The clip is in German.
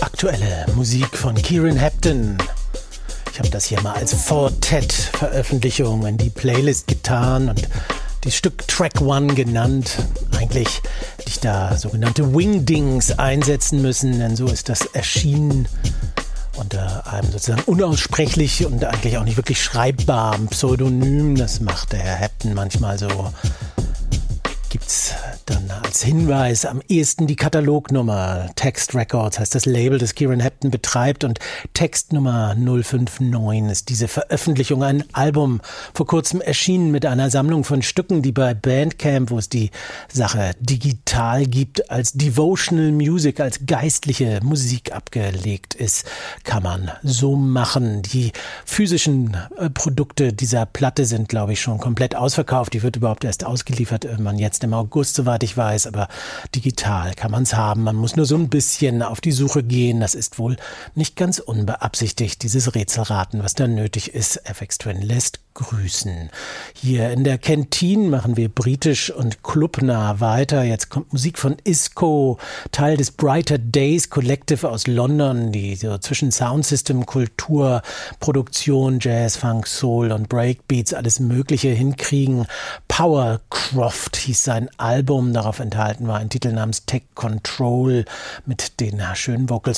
Aktuelle Musik von Kieran Hepton. Ich habe das hier mal als Fortet-Veröffentlichung in die Playlist getan und das Stück Track One genannt. Eigentlich hätte ich da sogenannte Wingdings einsetzen müssen, denn so ist das erschienen unter einem sozusagen unaussprechlich und eigentlich auch nicht wirklich schreibbaren Pseudonym. Das macht der Herr Hepton manchmal so. Gibt's dann als Hinweis am ehesten die Katalognummer. Text Records heißt das Label, das Kieran Hepton betreibt, und Textnummer 059 ist diese Veröffentlichung, ein Album vor kurzem erschienen mit einer Sammlung von Stücken, die bei Bandcamp, wo es die Sache digital gibt, als Devotional Music, als geistliche Musik abgelegt ist, kann man so machen. Die physischen Produkte dieser Platte sind, glaube ich, schon komplett ausverkauft. Die wird überhaupt erst ausgeliefert, irgendwann jetzt im August, soweit ich weiß, aber digital kann man es haben. Man muss nur so ein bisschen auf die Suche gehen. Das ist wohl nicht ganz unbeabsichtigt, dieses Rätselraten, was da nötig ist. FX Twin lässt grüßen. Hier in der Kantine machen wir britisch und clubnah weiter. Jetzt kommt Musik von Isco, Teil des Brighter Days Collective aus London, die so zwischen Soundsystem, Kultur, Produktion, Jazz, Funk, Soul und Breakbeats alles Mögliche hinkriegen. Powercroft hieß sein Album, darauf enthalten war ein Titel namens Take Control mit den schönen Vocals